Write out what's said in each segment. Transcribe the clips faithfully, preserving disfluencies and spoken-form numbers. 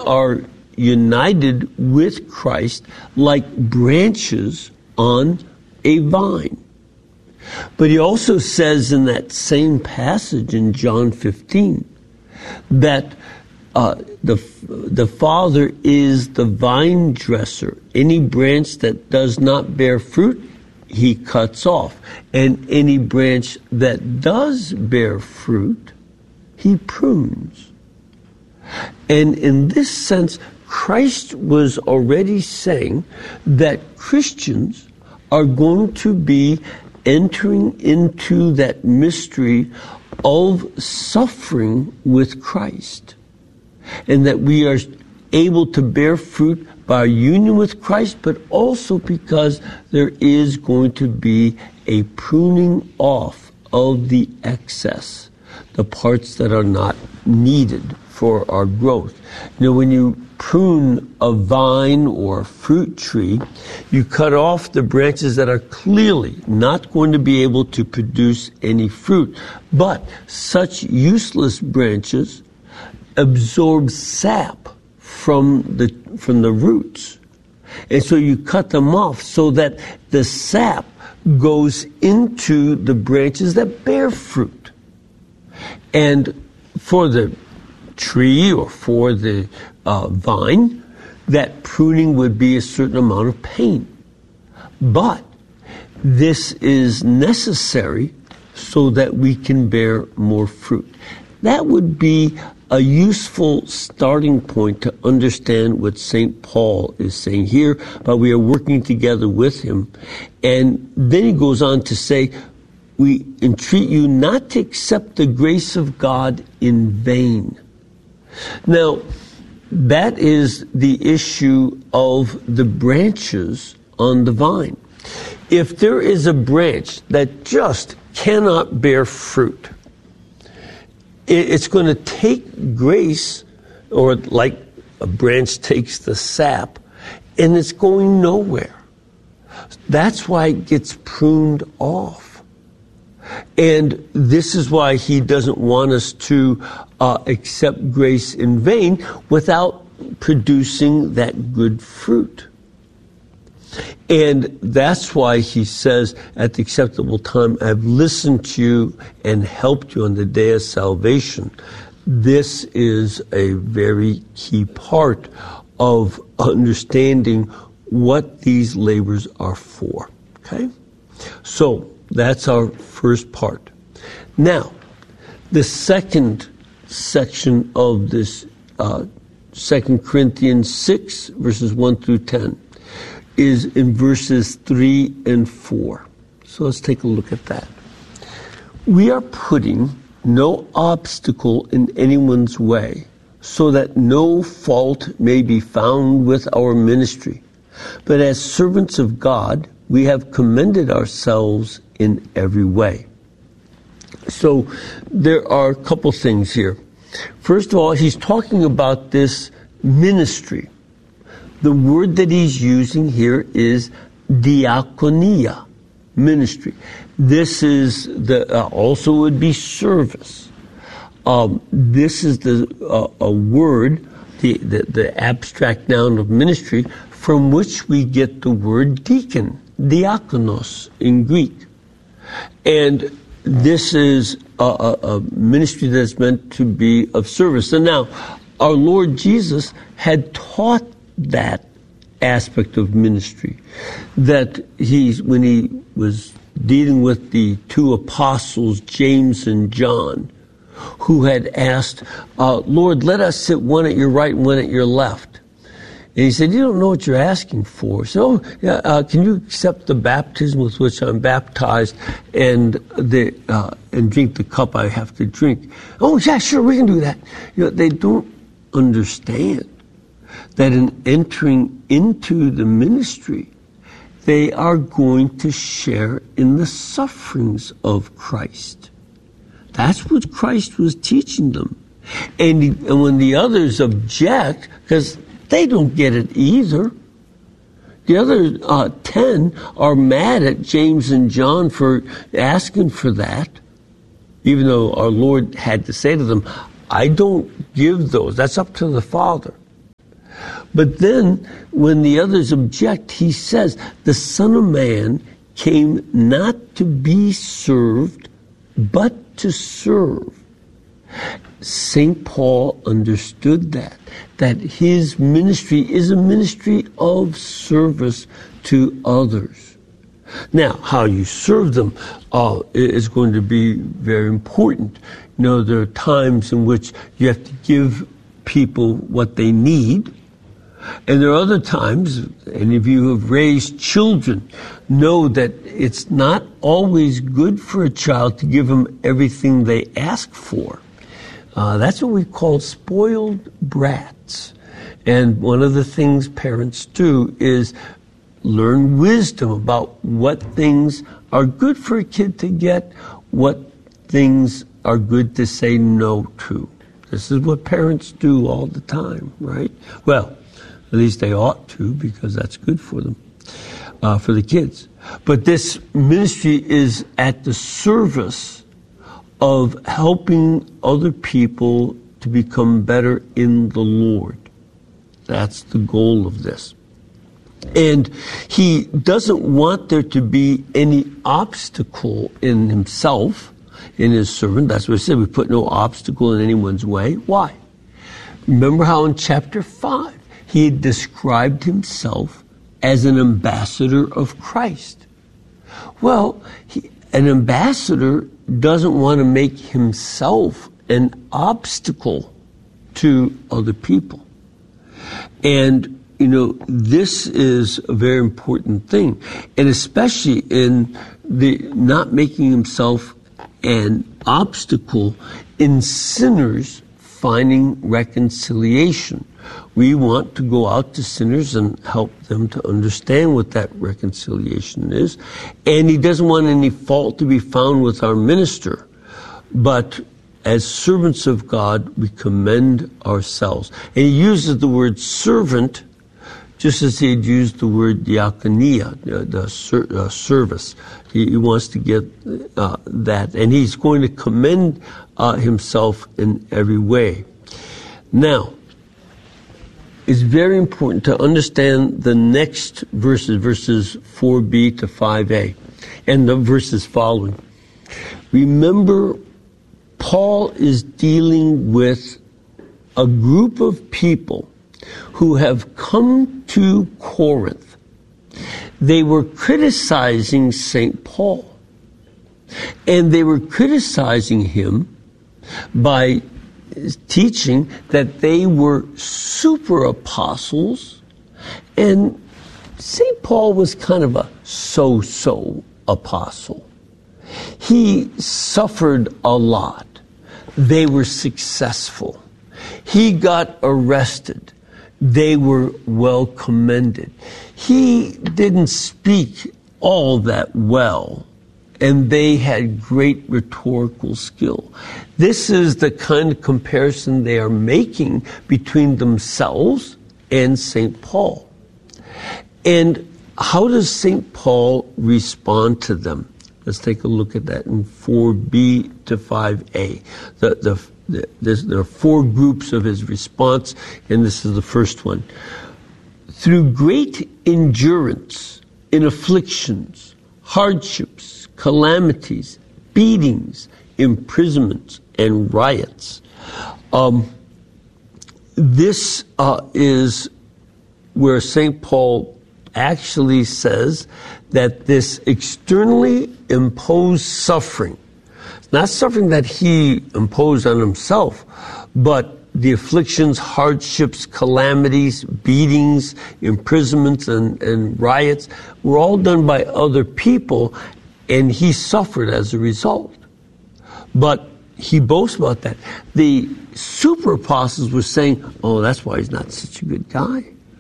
are united with Christ like branches on a vine. But he also says in that same passage in John fifteen that uh, the the Father is the vine dresser. Any branch that does not bear fruit, he cuts off. And any branch that does bear fruit, he prunes. And in this sense, Christ was already saying that Christians are going to be entering into that mystery of suffering with Christ, and that we are able to bear fruit by our union with Christ, but also because there is going to be a pruning off of the excess, the parts that are not needed for our growth. You know, when you prune a vine or a fruit tree, you cut off the branches that are clearly not going to be able to produce any fruit. But such useless branches absorb sap from the from the roots. And so you cut them off so that the sap goes into the branches that bear fruit. And for the tree or for the uh, vine, that pruning would be a certain amount of pain. But this is necessary so that we can bear more fruit. That would be a useful starting point to understand what Saint Paul is saying here, but we are working together with him. And then he goes on to say, we entreat you not to accept the grace of God in vain. Now, that is the issue of the branches on the vine. If there is a branch that just cannot bear fruit, it's going to take grace, or like a branch takes the sap, and it's going nowhere. That's why it gets pruned off. And this is why he doesn't want us to uh, accept grace in vain without producing that good fruit. And that's why he says, at the acceptable time, I've listened to you and helped you on the day of salvation. This is a very key part of understanding what these labors are for. Okay? So, that's our first part. Now, the second section of this uh, Second Corinthians six, verses one through ten, is in verses three and four. So let's take a look at that. We are putting no obstacle in anyone's way, so that no fault may be found with our ministry. But as servants of God, we have commended ourselves in every way. So there are a couple things here. First of all, he's talking about this ministry. The word that he's using here is diakonia, ministry. This is the uh, also would be service. Um, this is the uh, a word, the, the the abstract noun of ministry, from which we get the word deacon, diakonos in Greek. And this is a, a, a ministry that's meant to be of service. And now, our Lord Jesus had taught that aspect of ministry, that he, when he was dealing with the two apostles, James and John, who had asked, uh, Lord, let us sit one at your right and one at your left. And he said, you don't know what you're asking for. So, yeah, uh, can you accept the baptism with which I'm baptized and the uh, and drink the cup I have to drink? Oh, yeah, sure, we can do that. You know, they don't understand that in entering into the ministry, they are going to share in the sufferings of Christ. That's what Christ was teaching them. And, he, and when the others object, because they don't get it either. The other uh, ten are mad at James and John for asking for that, even though our Lord had to say to them, I don't give those. That's up to the Father. But then, when the others object, he says, the Son of Man came not to be served, but to serve. Saint Paul understood that, that his ministry is a ministry of service to others. Now, how you serve them uh, is going to be very important. You know, there are times in which you have to give people what they need. And there are other times, any of you who have raised children know that it's not always good for a child to give them everything they ask for. Uh, that's what we call spoiled brats. And one of the things parents do is learn wisdom about what things are good for a kid to get, what things are good to say no to. This is what parents do all the time, right? Well, at least they ought to, because that's good for them, uh, for the kids. But this ministry is at the service of helping other people to become better in the Lord. That's the goal of this. And he doesn't want there to be any obstacle in himself, in his servant. That's what I said. We put no obstacle in anyone's way. Why? Remember how in chapter five, he had described himself as an ambassador of Christ. Well, he, an ambassador doesn't want to make himself an obstacle to other people. And, you know, this is a very important thing. And especially in the not making himself an obstacle in sinners finding reconciliation. We want to go out to sinners and help them to understand what that reconciliation is. And he doesn't want any fault to be found with our minister. But as servants of God, we commend ourselves. And he uses the word servant just as he had used the word diakonia, the, the ser, uh, service. He, he wants to get uh, that. And he's going to commend uh, himself in every way. Now, it's very important to understand the next verses, verses four b to five a, and the verses following. Remember, Paul is dealing with a group of people who have come to Corinth. They were criticizing Saint Paul, and they were criticizing him by teaching that they were super apostles, and Saint Paul was kind of a so-so apostle. He suffered a lot. They were successful. He got arrested. They were well commended. He didn't speak all that well, and they had great rhetorical skill. This is the kind of comparison they are making between themselves and Saint Paul. And how does Saint Paul respond to them? Let's take a look at that in four b to five a. The, the, the, there are four groups of his response, and this is the first one. Through great endurance in afflictions, hardships, calamities, beatings, imprisonments, and riots. Um, this uh, is where Saint Paul actually says that this externally imposed suffering, not suffering that he imposed on himself, but the afflictions, hardships, calamities, beatings, imprisonments, and, and riots were all done by other people, and he suffered as a result. But he boasts about that. The super apostles were saying, oh, that's why he's not such a good guy.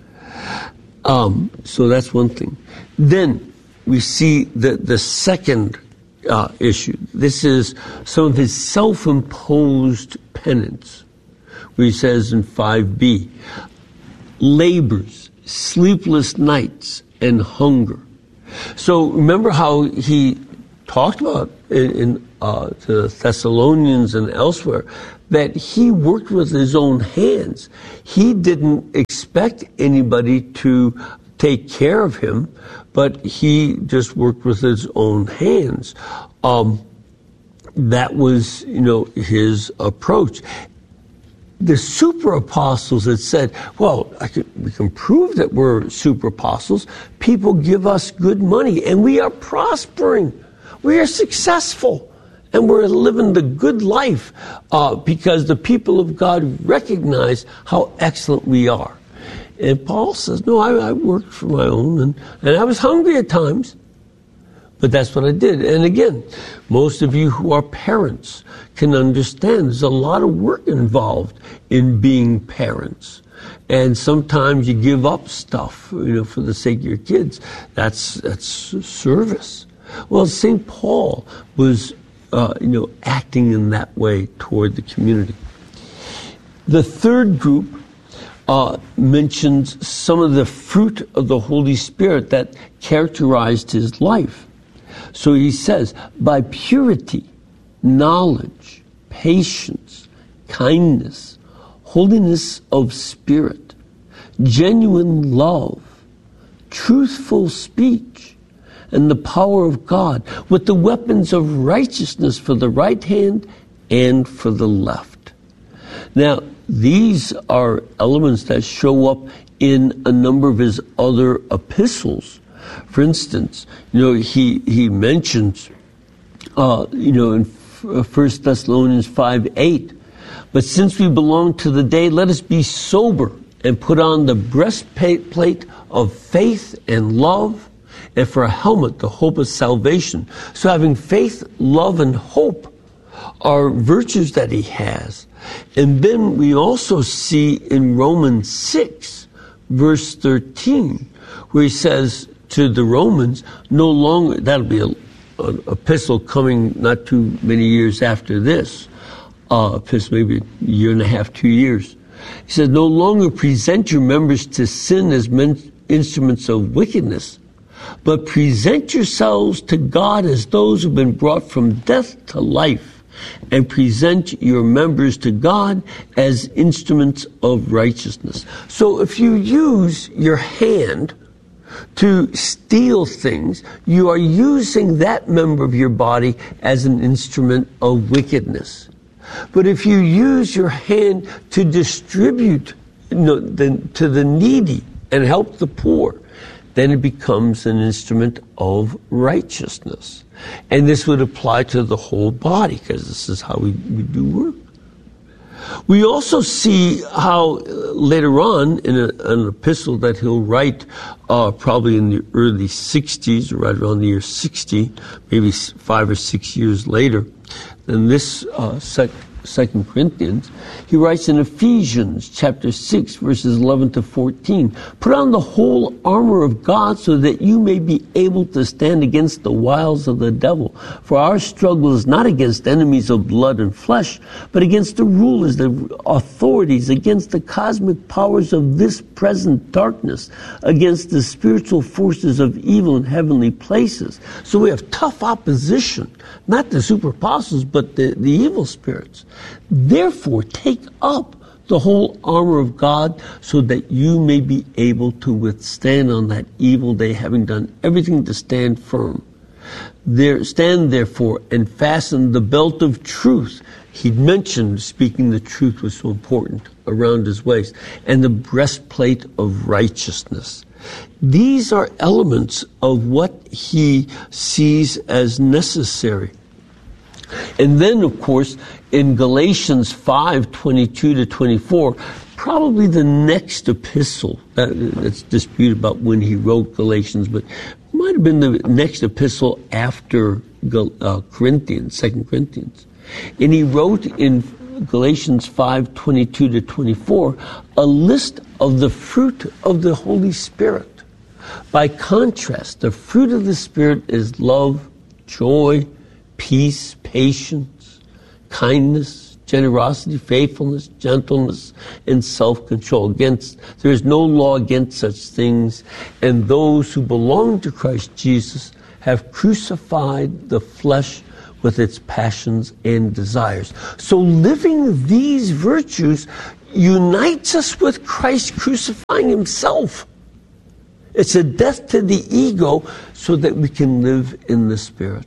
Um, so that's one thing. Then we see the, the second uh, issue. This is some of his self-imposed penance, where he says in five b, labors, sleepless nights, and hunger. So remember how he talked about in, in uh, the Thessalonians and elsewhere that he worked with his own hands. He didn't expect expect anybody to take care of him, but he just worked with his own hands. Um, that was, you know, his approach. The super apostles had said, well, I could, we can prove that we're super apostles. People give us good money, and we are prospering. We are successful, and we're living the good life uh, because the people of God recognize how excellent we are. And Paul says, no, I, I worked for my own, and, and I was hungry at times. But that's what I did. And again, most of you who are parents can understand there's a lot of work involved in being parents. And sometimes you give up stuff, you know, for the sake of your kids. That's that's service. Well, Saint Paul was, uh, you know, acting in that way toward the community. The third group uh, mentions some of the fruit of the Holy Spirit that characterized his life. So he says, by purity, knowledge, patience, kindness, holiness of spirit, genuine love, truthful speech, and the power of God, with the weapons of righteousness for the right hand and for the left. Now, these are elements that show up in a number of his other epistles. For instance, you know, he, he mentions, uh, you know, in First Thessalonians five eight, but since we belong to the day, let us be sober and put on the breastplate of faith and love, and for a helmet, the hope of salvation. So having faith, love, and hope are virtues that he has. And then we also see in Romans six, verse thirteen, where he says to the Romans, no longer, that'll be an epistle coming not too many years after this, uh, epistle maybe a year and a half, two years. He says, no longer present your members to sin as men, instruments of wickedness, but present yourselves to God as those who've been brought from death to life, and present your members to God as instruments of righteousness. So if you use your hand to steal things, you are using that member of your body as an instrument of wickedness. But if you use your hand to distribute, you know, the, to the needy and help the poor, then it becomes an instrument of righteousness. And this would apply to the whole body, because this is how we, we do work. We also see how uh, later on in a, an epistle that he'll write uh, probably in the early sixties, or right around the year sixty, maybe five or six years later than this uh, sec- Second Corinthians, he writes in Ephesians chapter six, verses eleven to fourteen, put on the whole armor of God so that you may be able to stand against the wiles of the devil. For our struggle is not against enemies of blood and flesh, but against the rulers, the authorities, against the cosmic powers of this present darkness, against the spiritual forces of evil in heavenly places. So we have tough opposition, not the super apostles, but the, the evil spirits. Therefore, take up the whole armor of God so that you may be able to withstand on that evil day, having done everything to stand firm. There, stand therefore and fasten the belt of truth. He'd mentioned speaking the truth was so important around his waist, and the breastplate of righteousness. These are elements of what he sees as necessary. And then, of course, in Galatians five, twenty-two to twenty-four, probably the next epistle, that, that's disputed about when he wrote Galatians, but it might have been the next epistle after uh, Corinthians, Second Corinthians. And he wrote in Galatians five, twenty-two to twenty-four, a list of the fruit of the Holy Spirit. By contrast, the fruit of the Spirit is love, joy, peace, patience, kindness, generosity, faithfulness, gentleness, and self-control. Against, there is no law against such things, and those who belong to Christ Jesus have crucified the flesh with its passions and desires. So living these virtues, unites us with Christ crucifying himself. It's a death to the ego so that we can live in the Spirit.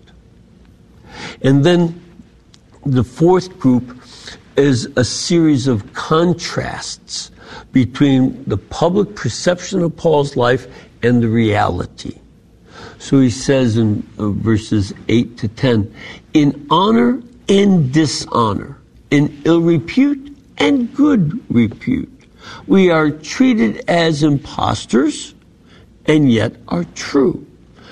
And then the fourth group is a series of contrasts between the public perception of Paul's life and the reality. So he says in uh, verses eight to ten, in honor and dishonor, in ill repute and good repute, we are treated as impostors and yet are true,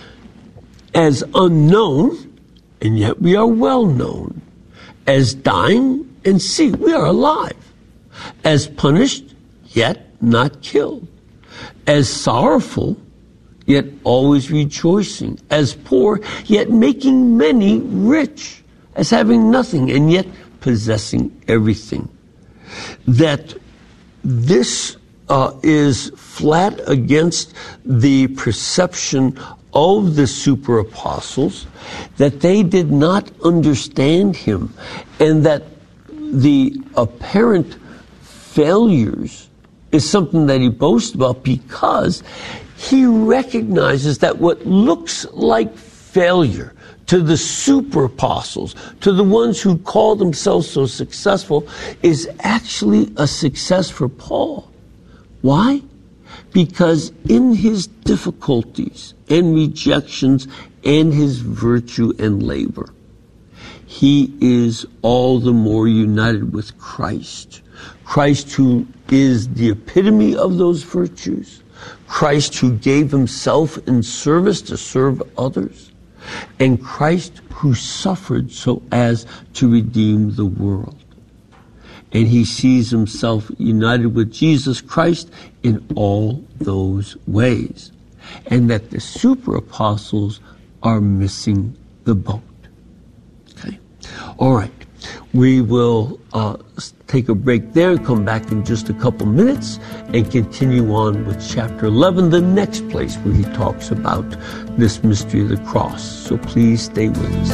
as unknown and yet we are well known, as dying and see we are alive, as punished yet not killed, as sorrowful yet always rejoicing, as poor yet making many rich, as having nothing and yet possessing everything. That this uh, is flat against the perception of the super apostles, that they did not understand him, and that the apparent failures is something that he boasts about because he recognizes that what looks like failure to the super apostles, to the ones who call themselves so successful, is actually a success for Paul. Why? Because in his difficulties and rejections and his virtue and labor, he is all the more united with Christ. Christ who is the epitome of those virtues. Christ who gave himself in service to serve others. And Christ who suffered so as to redeem the world. And he sees himself united with Jesus Christ in all those ways. And that the super apostles are missing the boat. Okay. All right. We will uh, take a break there and come back in just a couple minutes and continue on with chapter eleven, the next place where he talks about this mystery of the cross. So please stay with us.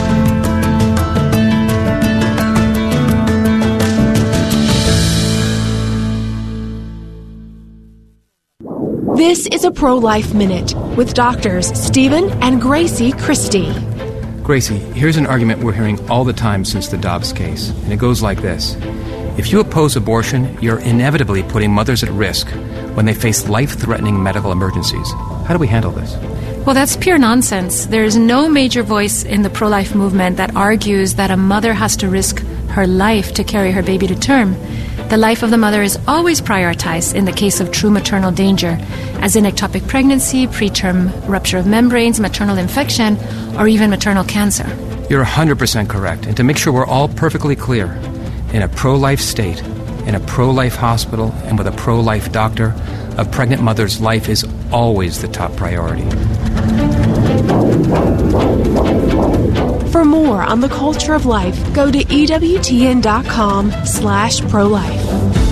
This is a Pro-Life Minute with doctors Stephen and Gracie Christie. Gracie, here's an argument we're hearing all the time since the Dobbs case, and it goes like this. If you oppose abortion, you're inevitably putting mothers at risk when they face life-threatening medical emergencies. How do we handle this? Well, that's pure nonsense. There is no major voice in the pro-life movement that argues that a mother has to risk her life to carry her baby to term. The life of the mother is always prioritized in the case of true maternal danger, as in ectopic pregnancy, preterm rupture of membranes, maternal infection, or even maternal cancer. You're one hundred percent correct. And to make sure we're all perfectly clear, in a pro-life state, in a pro-life hospital, and with a pro-life doctor, a pregnant mother's life is always the top priority. For more on the culture of life, go to E W T N dot com slash pro-life.